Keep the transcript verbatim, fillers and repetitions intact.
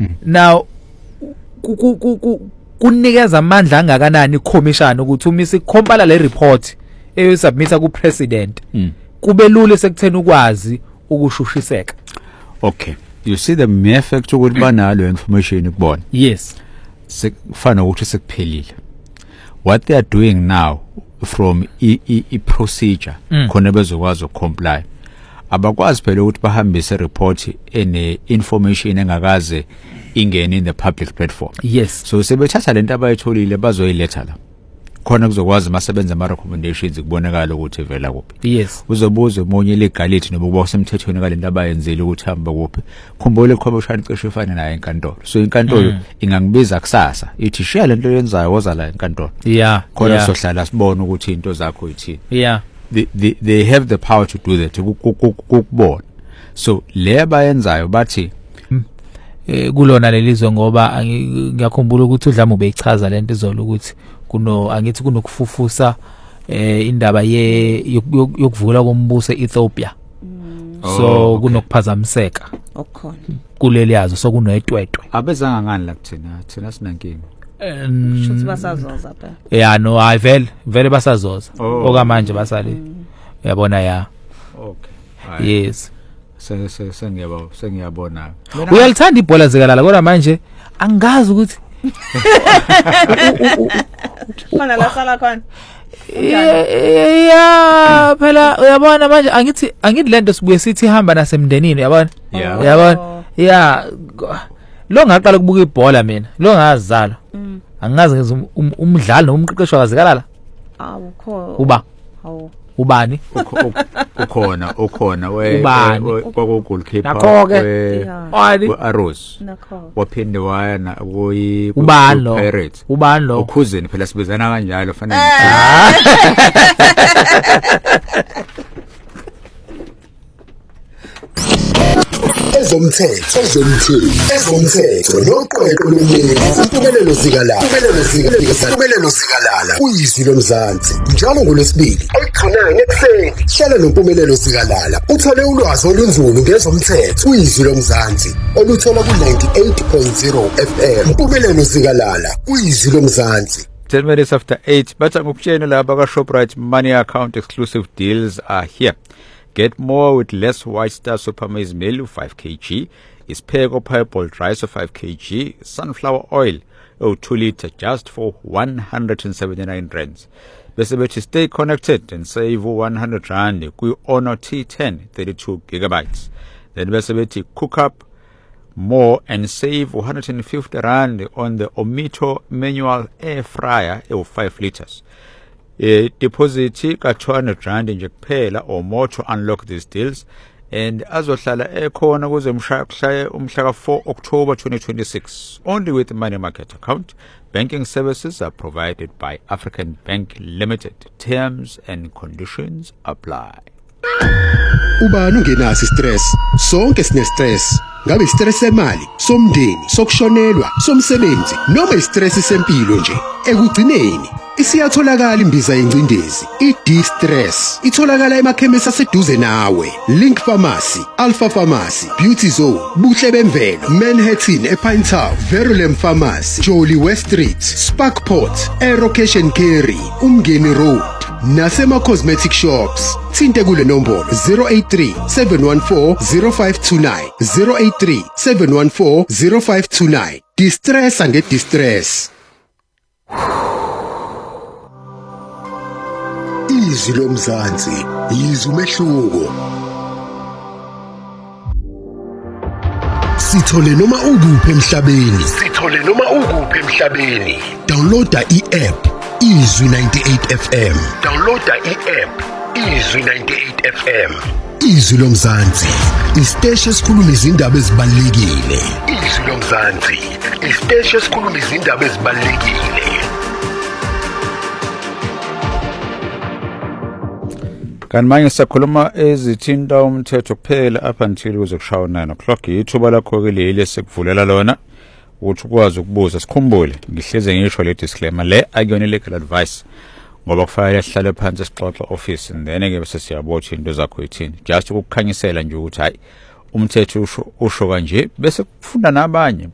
now kunikeza amandla angakanani iCommission ukuthi uma isikhompala le report eyosubmita ku president kube lula sekuthena ukwazi ukushushiseka. Okay, you see the mere fact ukuthi banalo information kubona. Yes, sekufana ukuthi sekuphelile. What they are doing now from i, I, I procedure mm. khona bezokwazi ukucomply, abakwazi phela ukuthi bahambise report ene information engakaze ingene in the public platform. Yes, so sebethatha lento abayitholile bazoyiletha la khona kuzokwazi masebenza ama recommendations kubonakala ukuthi vela kuphi. Yes, uzobuza umonye legality noba kuba semthethweni kalento abayenzile ukuthi hamba kuphi. Khumbule iCommission cishe ifana nayo enkantolo, so inkantolo mm. ingangibiza kusasa ithi shiya lento yenzayo woza la enkantolo. Yeah, khona yeah. sohlala sibone ukuthi into zakho yithini. Yeah, they, they, they have the power to do that ukubona. So le bayenzayo bathi eh kulona lelizwe ngoba ngiyakhumbula ukuthi uDlamo beyichaza lento izolo ukuthi kuno angithi kunokufufusa eh indaba ye yokuvula kombuso eEthiopia. So okay. kunokuphazamiseka okukhona kuleli yazo so kunoyetwetwe abezanga ngani la kuthina thina sinankinga. Shothi basazoza phela. Yeah, no, I vele vele basazoza oh. okamanje basali uyabona ya. Okay, yes, se se sengiyaba sengiyabona. Uyalithanda ibhola zikalala kodwa manje angazi ukuthi khona la sala khona. Yeah, phela uyabona manje angithi angithi lento sibuye sithi ihamba nasemndenini uyabona. Uyabona? Yeah, lo ngaqala ukubuka ibhola mina lo ngazizala angazi ngize umdlalo nomqeqeshi wakazikalala. Awukho uba awu ubani ukhona ukhona we kwaku goalkeeper we wani Arrows waphinde waya na kuyi Pirates ubani lo ukhuzeni phela sibizana kanjalo fanele ezomthetho ezomthetho ezomthetho noqweqwe lomyeni impumelelo zikalala impumelelo zikalala impumelelo zikalala uyizwi lomzansi njalo ngolesibili ayixhonene ekuseni hlala nompumelelo zikalala uthole ulwazi olunzulu ngezomthetho uyizwi lomzansi oluthola ku ninety-eight point zero F M impumelelo zikalala uyizwi lomzansi. ten minutes after eight bathi ngokutshena laba ka Shoprite money account exclusive deals are here. Get more with less White Star Super Maize Meal of five kilograms, Ispego Purple Rice of five kilograms, sunflower oil of two litres just for one hundred seventy-nine rands. Bese bethi stay connected and save one hundred rand ku Honor T ten thirty-two gigabytes. Then bese bethi cook up more and save one hundred fifty rand on the Omito manual air fryer of five litres. Uh, deposit ka two hundred rand nje kuphela or more to unlock these deals, and azohlala ekhona kuze umhla umhla ka four October twenty twenty-six only with the money market account. Banking services are provided by African Bank Limited. Terms and conditions apply. Ubani ungenasi stress sonke sine stress ngabe stress semali somndeni sokushonelwa somsebenzi noma istress sempilo nje ekugcineni isiyatholakala imbiza yencindezi i-D-Stress itholakala emakhemisi aseduze nawe. Link Pharmacy, Alpha Pharmacy, Beauty Zone, Buhle Bemvelo, Manhattan ePine Town, Verulam Pharmacy, Jolly West Street, Sparkport, Aerocation Carry, Umgeni Road nasema cosmetic shops. Thinte kule nombolo zero eight three seven one four zero five two nine zero eight three seven one four zero five two nine. D-Stress and get D-Stress. Izwi lomzansi yizwi umehluko. Sithole noma ukuphi emhlabeni sithole noma ukuphi emhlabeni. Downloada i-app Izwi ninety-eight F M. Downloada i-app Izwi ninety-eight F M. Izwi lomzansi isiteshi esikhuluma izindaba ezibalekile. Izwi lomzansi isiteshi esikhuluma izindaba ezibalekile. Kan manje sakhuluma ezithinta umthetho kuphela up until kuze kushawa nine o'clock. Ithuba lakho ke leli sekuvulela lona ukuthi ukwazi ukubuza. Sikhumbule ngihleze ngisho le disclaimer le akuyona legal advice ngoba kufanele sihlale phansi esixoxa office and then ke bese siyabotha into zakho yithini. Just ukukhanyisela nje ukuthi hayi umthetho usho usho kanje bese kufunda nabanye.